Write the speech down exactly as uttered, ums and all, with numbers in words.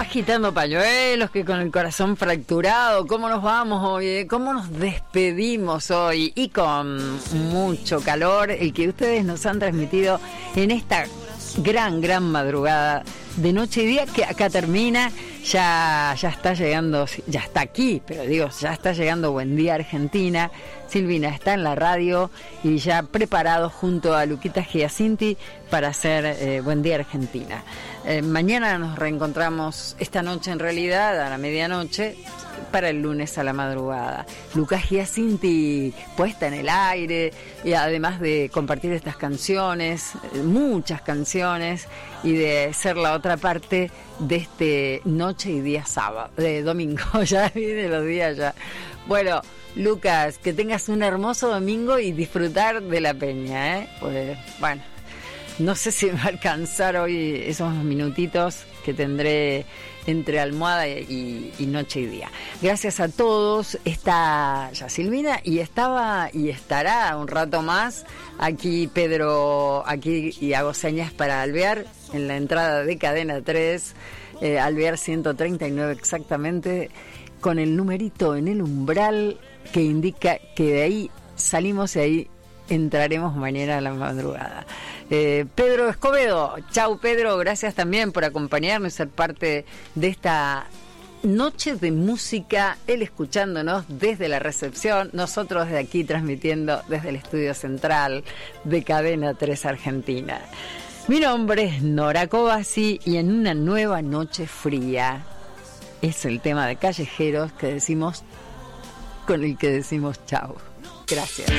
agitando pañuelos, que con el corazón fracturado. ¿Cómo nos vamos hoy? ¿Cómo nos despedimos hoy? Y con mucho calor, el que ustedes nos han transmitido en esta gran, gran madrugada de noche y día, que acá termina. Ya, ya está llegando, ya está aquí, pero digo, ya está llegando Buen Día Argentina. Silvina está en la radio y ya preparado junto a Luquita Giacinti para hacer eh, Buen Día Argentina. Eh, mañana nos reencontramos, esta noche en realidad, a la medianoche, para el lunes a la madrugada. Lucas Giacinti puesta en el aire, y además de compartir estas canciones, muchas canciones, y de ser la otra parte de este noche y día sábado, de domingo, ya viene los días ya. Bueno, Lucas, que tengas un hermoso domingo y disfrutar de la peña, ¿eh? Pues, bueno, no sé si me va a alcanzar hoy esos minutitos que tendré entre almohada y, y noche y día. Gracias a todos. Está ya Silvina y estaba y estará un rato más aquí Pedro, aquí, y hago señas para Alvear en la entrada de Cadena tres, eh, Alvear ciento treinta y nueve exactamente, con el numerito en el umbral que indica que de ahí salimos y ahí entraremos mañana a la madrugada. Eh, Pedro Escobedo, chau Pedro, gracias también por acompañarnos y ser parte de esta noche de música, él escuchándonos desde la recepción, nosotros de aquí transmitiendo desde el estudio central de Cadena tres Argentina. Mi nombre es Nora Cobasi y en una nueva noche fría es el tema de Callejeros que decimos, con el que decimos chau. Gracias.